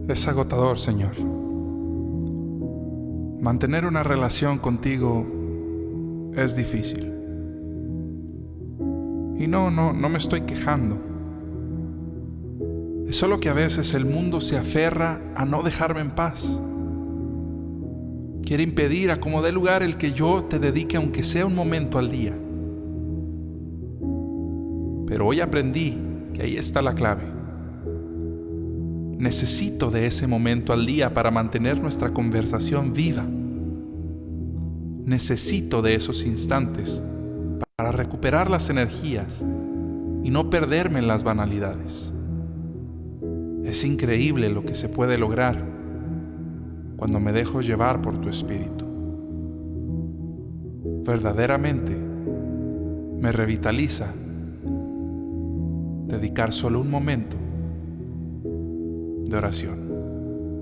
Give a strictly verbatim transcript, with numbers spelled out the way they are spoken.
Es agotador, Señor. Mantener una relación contigo es difícil. Y no, no, no me estoy quejando. Es solo que a veces el mundo se aferra a no dejarme en paz. Quiere impedir a como dé lugar el que yo te dedique aunque sea un momento al día. Pero hoy aprendí que ahí está la clave. Necesito de ese momento al día para mantener nuestra conversación viva. Necesito de esos instantes para recuperar las energías y no perderme en las banalidades. Es increíble lo que se puede lograr cuando me dejo llevar por tu espíritu. Verdaderamente me revitaliza dedicar solo un momento de oración.